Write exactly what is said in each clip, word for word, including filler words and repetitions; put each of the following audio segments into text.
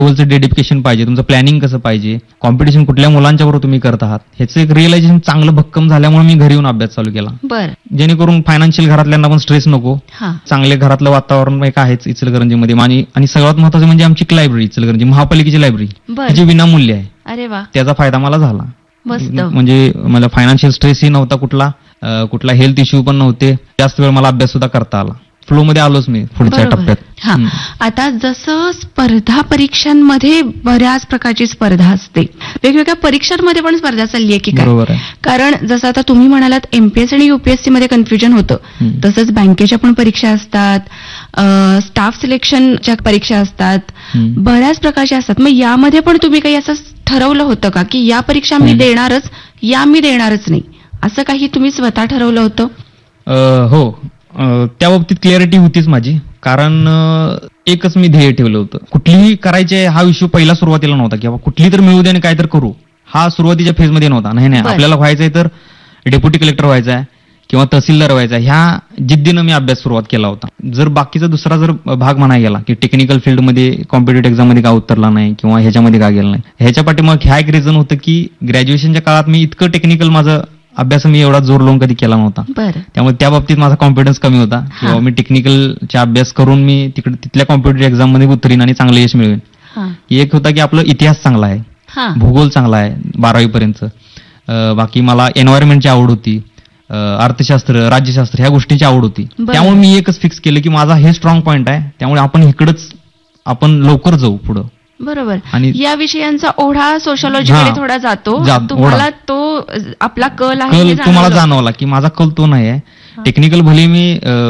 गोलचं dedication पाहिजे, तुमचं planning कसं पाहिजे, कॉम्पिटिशन कुठल्या मुलांच्या बरोबर तुम्ही करत आहात, ह्याचं एक रिअलायझेशन चांगलं भक्कम झाल्यामुळे मी घरी येऊन अभ्यास चालू केला. बर जेणेकरून फायनान्शियल घरातल्यांना पण स्ट्रेस नको, हा चांगले घरातलं वातावरण एक आहेच इचलकरंजीमध्ये. आणि आणि सगळ्यात महत्त्वाचं म्हणजे आमची लायब्ररी, इचलकरंजी महापालिकेची लायब्ररी, बर जी विनामूल्य आहे. अरे वा त्याचा फायदा मला झाला. मस्त. म्हणजे मला फायनान्शियल स्ट्रेसही नव्हता, कुठला अं, कुठला हेल्थ इश्यू पण नव्हते. जास्त वेळ मला अभ्यास सुद्धा करता आला. फ्लो मध्ये आलोच मी पुढच्या बरोबर. टप्प्यात. हा हम्म. आता जसं स्पर्धा परीक्षांमध्ये बऱ्याच प्रकारची स्पर्धा असते, वेगवेगळ्या परीक्षांमध्ये पण स्पर्धा चालली आहे की काय? बरोबर आहे. कारण जसं आता तुम्ही म्हणालात एमपीएससी आणि युपीएससी मध्ये कन्फ्युजन होतं, हम्म. तसंच बँकेच्या पण परीक्षा असतात, स्टाफ सिलेक्शनच्या परीक्षा असतात, हम्म. बऱ्याच प्रकारच्या असतात. मग यामध्ये पण तुम्ही काही असं ठरवलं होतं का की या परीक्षा मी हम्म. देणारच, या मी देणारच नाही, असं काही तुम्ही स्वतः ठरवलं होतं? अं, हो, अं, त्या बाबतीत क्लिअरिटी होतीच माझी. कारण अं, एकच मी ध्येय ठेवलं होतं, कुठलीही करायची आहे हा इश्यू पहिला सुरुवातीला नव्हता की बाबा कुठली तर मिळू दे आणि काय तर करू, हा सुरुवातीच्या फेजमध्ये नव्हता. नाही नाही, बरं. आपल्याला व्हायचंय तर डेप्युटी कलेक्टर व्हायचं आहे किंवा तहसीलदार व्हायचा आहे, ह्या जिद्दीनं मी अभ्यास सुरुवात केला होता. जर बाकीचा दुसरा जर भाग म्हणायला गेला की टेक्निकल फील्डमध्ये कॉम्पिटेटिव्ह एक्झाममध्ये का उतरला नाही किंवा ह्याच्यामध्ये का गेला नाही, ह्याच्या पाठीमागे ह्या एक रिझन होतं की ग्रॅज्युएशनच्या काळात मी इतकं टेक्निकल माझं अभ्यास मी एवढा जोर लावून कधी केला नव्हता. बरं त्यामुळे त्या बाबतीत माझा कॉन्फिडन्स कमी होता किंवा मी टेक्निकलचा अभ्यास करून मी तिकडे तिथल्या कॉम्पिटेटिव्ह एक्झाम मध्ये उतरीन आणि चांगलं यश मिळवेन. हा एक होता की आपलं इतिहास चांगला आहे, हा भूगोल चांगला आहे बारावी पर्यंत. बाकी मला एन्व्हायरमेंटची आवड होती, अं, अर्थशास्त्र, राज्यशास्त्र ह्या गोष्टींची आवड होती. बरं. त्यामुळे मी एकच फिक्स केलं की माझा हे स्ट्रॉंग पॉईंट आहे, त्यामुळे आपण इकडंच आपण लवकर जाऊ पुढं. बरोबर. आणि या विषयांचा ओढा सोशॉलॉजीकडे हा. थोडा जातो, जात- तुम्हाला ओढा. तो अ, आपला कल आहे हे कल तुम्हाला जाणवलं. जाणवला की माझा कल तो नाही आहे. टेक्निकल भले मी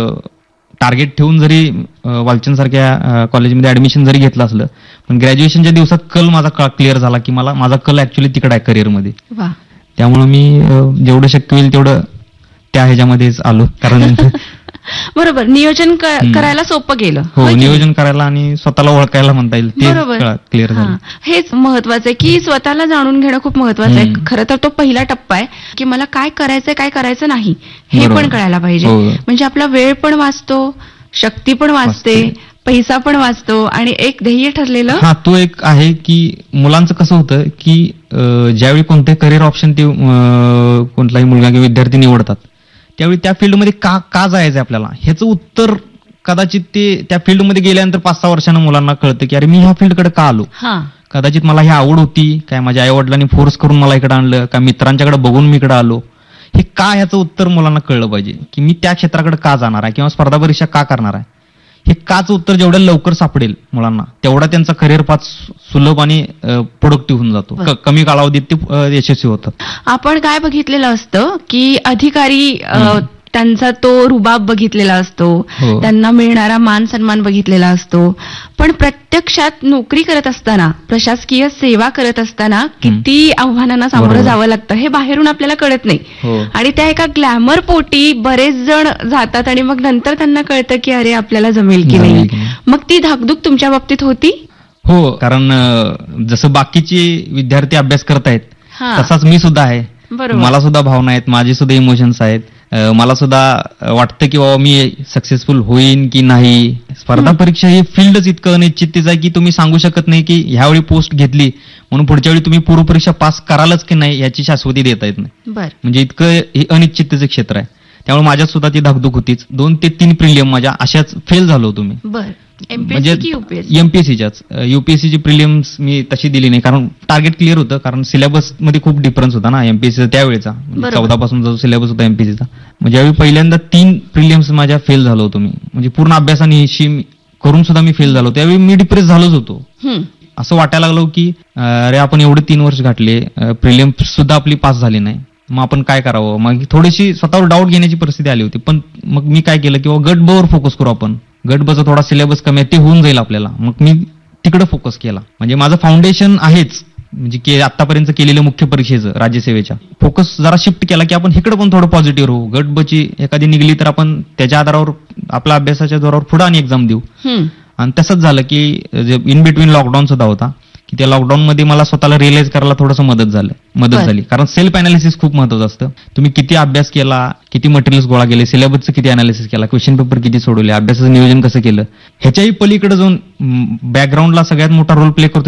टार्गेट ठेवून जरी वालचंद सारख्या कॉलेजमध्ये ऍडमिशन जरी घेतलं असलं, पण ग्रॅज्युएशनच्या दिवसात कल माझा क्लिअर झाला की मला माझा कल ऍक्च्युली तिकडे आहे करिअरमध्ये. वा त्यामुळे मी अं, जेवढं शक्य होईल तेवढं त्या ह्याच्यामध्येच आलो. कारण बरोबर, नियोजन क- हम्म. करायला सोपं गेलं. हो, होय की नाही? नियोजन करायला आणि स्वतःला ओळखायला म्हणता येईल ते बरोबर. क्लिअर झालं. हा, हेच महत्वाचं आहे की स्वतःला जाणून घेणं खूप महत्वाचं आहे. हम्म. खरं तर तो पहिला टप्पा आहे की मला काय करायचंय काय करायचं नाही हे बरोबर. पण कळायला पाहिजे. हो. म्हणजे आपला वेळ पण वाचतो, शक्ती पण वाचते, वाचते. पैसा पण वाचतो आणि एक ध्येय ठरलेलं. हा, तो एक आहे की मुलांचं कसं होतं की अं, ज्यावेळी कोणते करिअर ऑप्शन ते अं, कोणताही मुलगा किंवा विद्यार्थी निवडतात, त्यावेळी त्या फील्डमध्ये का का जायचं आपल्याला ह्याचं उत्तर कदाचित ते त्या फील्डमध्ये गेल्यानंतर पाच सहा वर्षानं मुलांना कळतं की अरे मी ह्या फील्डकडे का आलो. हा कदाचित मला ही आवड होती काय, माझ्या आई वडिलांनी फोर्स करून मला इकडे आणलं का, मित्रांच्याकडे बघून मी इकडे आलो, हे का ह्याचं उत्तर मुलांना कळलं पाहिजे की मी त्या क्षेत्राकडे का जाणार आहे किंवा स्पर्धा परीक्षा का करणार आहे. हे काच उत्तर जेवढ्या लवकर सापडेल मुलांना तेवढा त्यांचा करिअर पाथ सुलभ आणि प्रोडक्टिव्ह होऊन जातो. क- कमी कालावधीत ते अ, यशस्वी होतात. आपण काय बघितलेलं असतं की अधिकारी अ, हम्म. त्यांचा तो रुबाब बघितलेला असतो, हो. त्यांना मिळणारा मान सन्मान बघितलेला असतो, पण प्रत्यक्षात नोकरी करत असताना, प्रशासकीय सेवा करत असताना किती आव्हानांना सामोरं बरोबर. जावं लागतं हे बाहेरून आपल्याला कळत नाही. हो. आणि त्या एका ग्लॅमर पोटी बरेच जण जातात आणि मग नंतर त्यांना कळतं की अरे आपल्याला जमेल की जमेल नाही. की नाही. मग ती धाकधूक तुमच्या बाबतीत होती? हो, कारण अ, जसं बाकीचे विद्यार्थी अभ्यास करतायत हा तसाच मी सुद्धा आहे. बरोबर. मला सुद्धा भावना आहेत, माझे सुद्धा इमोशन्स आहेत. अ, मला सुद्धा वाटतं की बाबा मी सक्सेसफुल होईन की नाही. स्पर्धा हम्म. परीक्षा ही फील्डच इतकं अनिश्चिततेच आहे की तुम्ही सांगू शकत नाही की ह्यावेळी पोस्ट घेतली म्हणून पुढच्या वेळी तुम्ही पूर्व परीक्षा पास करालच की नाही याची शाश्वती देता येत नाही. बर म्हणजे इतकं हे अनिश्चिततेचं क्षेत्र आहे. त्यामुळे माझ्यात सुद्धा ती धाकधूक होतीच. दोन ते तीन प्रिलियम माझ्या अशाच फेल झालो होतो मी. बर म्हणजे एमपीएससी की युपीएससी? एमपीएससीच्याच. युपीएससीची प्रिलियम्स मी तशी दिली नाही कारण टार्गेट क्लिअर होतं, कारण सिलेबस मध्ये खूप डिफरन्स होता ना एमपीएससीचा त्यावेळेचा. बरोबर. चौदा पासून जो सिलेबस होता एमपीएससीचा, म्हणजे यावेळी पहिल्यांदा तीन प्रिलियम्स माझ्या फेल झालो होतो मी. म्हणजे पूर्ण अभ्यासाने करून सुद्धा मी फेल झालो. त्यावेळी मी डिप्रेस झालोच होतो. हम्म. असं वाटायला लागलो की अरे आपण एवढे तीन वर्ष घातले, प्रिलियम सुद्धा आपली पास झाली नाही, मग आपण काय करावं. मग थोडीशी स्वतःवर डाऊट घेण्याची परिस्थिती आली होती. पण मग मी काय केलं किंवा गट ब वर फोकस करू आपण, गट बचा थोडा सिलेबस कमी आहे ते होऊन जाईल आपल्याला, मग मी तिकडे फोकस केला. म्हणजे माझं फाउंडेशन आहेच, म्हणजे के आतापर्यंत केलेलं मुख्य परीक्षेचं राज्यसेवेच्या फोकस जरा शिफ्ट केला की आपण इकडे पण थोडं पॉझिटिव्ह राहू. गट बची एखादी निघली तर आपण त्याच्या आधारावर आपल्या अभ्यासाच्या जोरावर पुढे आणि एक्झाम देऊ. हम्म. आणि तसंच झालं की इन बिटवीन लॉकडाऊन सुद्धा होता की त्या लॉकडाऊन मध्ये मला स्वतःला रिअलाइज करायला थोडंसं मदत झालं मदत बरं. झाली. कारण सेल्फ अनालिसिस खूप महत्वाचं असतं. तुम्ही किती अभ्यास केला, किती मटेरियल्स गोळा केले, सिलेबसचं किती अनालिसिस केला, क्वेश्चन पेपर किती सोडवले, अभ्यासाचं नियोजन कसं केलं, ह्याच्याही पलीकडे जाऊन बॅकग्राऊंडला सगळ्यात मोठा रोल प्ले करतो